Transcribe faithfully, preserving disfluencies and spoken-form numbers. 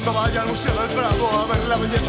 cuando vaya al Museo del Prado a ver la belleza